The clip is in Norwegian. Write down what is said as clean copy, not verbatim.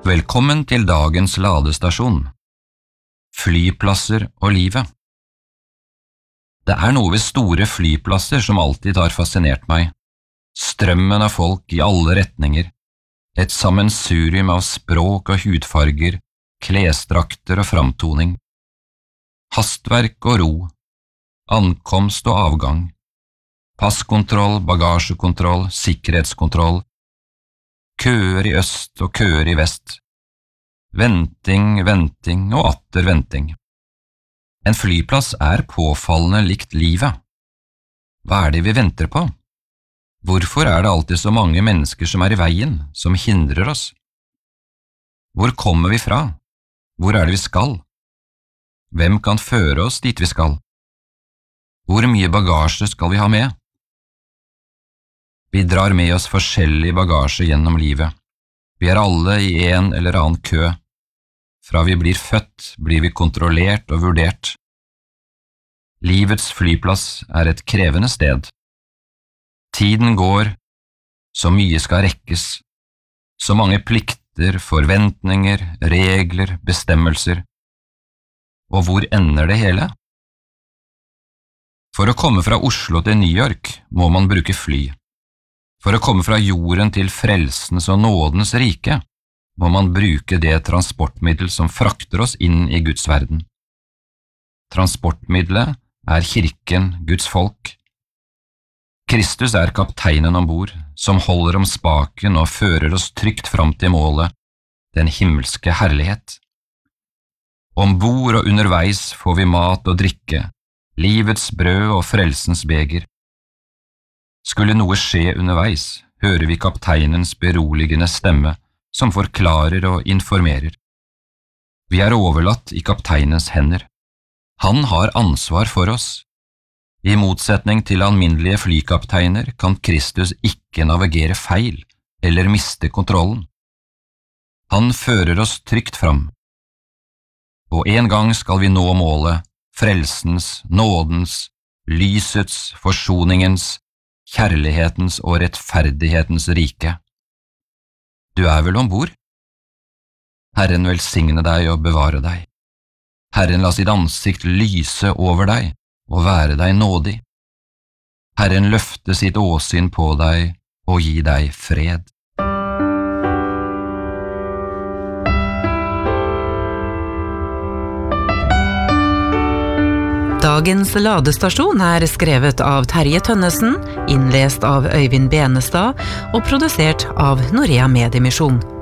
Velkommen til dagens ladestasjon. Flyplasser og livet. Det er noe ved store flyplasser som alltid har fascinert meg. Strømmen av folk i alle retninger. Et sammensurium av språk og hudfarger, klesdrakter og framtoning. Hastverk og ro. Ankomst og avgang. Passkontroll, bagasjekontroll, sikkerhetskontroll. Køer i øst og køer i vest. Venting, venting og atter venting. En flyplass er påfallende likt livet. Hva er det vi venter på? Hvorfor er det alltid så mange mennesker som er i veien, som hindrer oss? Hvor kommer vi fra? Hvor er det vi skal? Hvem kan føre oss dit vi skal? Hvor mye bagasje skal vi ha med? Vi drar med oss forskjellig bagasje gjennom livet. Vi er alle i en eller annen kø. Fra vi blir født, blir vi kontrollert og vurdert. Livets flyplass er et krevende sted. Tiden går, så mye skal rekkes, så mange plikter, forventninger, regler, bestemmelser. Og hvor ender det hele? For å komme fra Oslo til New York må man bruke fly. For å komme fra jorden til frelsens og nådens rike må man bruke det transportmiddel som frakter oss inn i Guds verden. Transportmiddelet er kirken, Guds folk. Kristus er kapteinen ombord, som holder om spaken og fører oss trygt fram til målet, den himmelske herlighet. Ombord og underveis får vi mat og drikke, livets brød og frelsens beger. Skulle noe skje underveis, hører vi kapteinens beroligende stemme, som forklarer og informerer. Vi er overlatt i kapteinens hender. Han har ansvar for oss. I motsetning til alminnelige flykapteiner kan Kristus ikke navigere feil eller miste kontrollen. Han fører oss trygt fram. Og en gang skal vi nå målet, frelsens, nådens, lysets, forsoningens, kjærlighetens og rettferdighetens rike. Du er vel ombord? Herren velsigne deg og bevare deg. Herren la sitt ansikt lyse over deg og være deg nådig. Herren løfte sitt åsyn på deg og gi deg fred. Dagens ladestasjon er skrevet av Terje Tønnesen, innlest av Øyvind Benestad og produsert av Norea Mediemisjon.